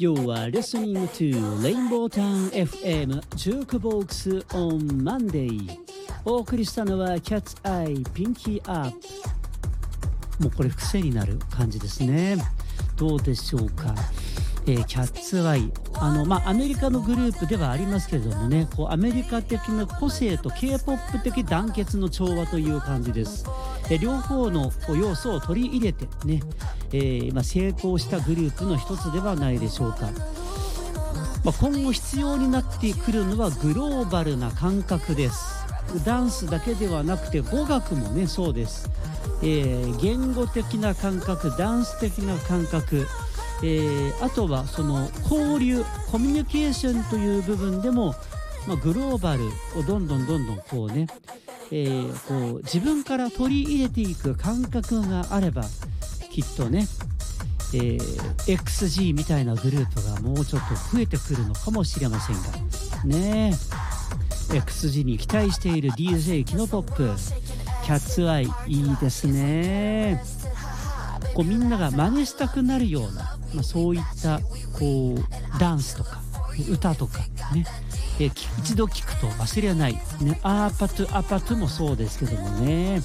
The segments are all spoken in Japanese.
You are listening to Rainbow Town FM Jukebox on Monday。 お送りしたのは Cat's Eye Pinky Up。 もうこれ癖になる感じですね。どうでしょうか。キャッツアイ、アメリカのグループではありますけれどもね、こうアメリカ的な個性と K-POP 的団結の調和という感じです。両方の要素を取り入れてね、成功したグループの一つではないでしょうか。今後必要になってくるのはグローバルな感覚です。ダンスだけではなくて語学もね、そうです。言語的な感覚、ダンス的な感覚、あとはその交流、コミュニケーションという部分でも、グローバルをどんどんこうね、こう自分から取り入れていく感覚があれば、きっとね、XG みたいなグループがもうちょっと増えてくるのかもしれませんがね。XG に期待している DJ キノポップ、キャッツアイ、いいですね。こうみんなが真似したくなるような、そういったこうダンスとか歌とかね、一度聴くと忘れない、ね、アーパトゥアパトゥもそうですけどもね。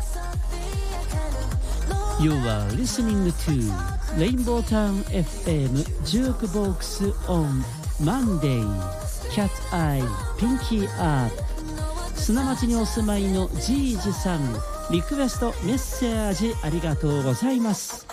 You are listening to Rainbow Town FM Jukebox on Monday。 Cat's Eye Pinky Up。 砂町にお住まいのジージさん、リクエストメッセージありがとうございます。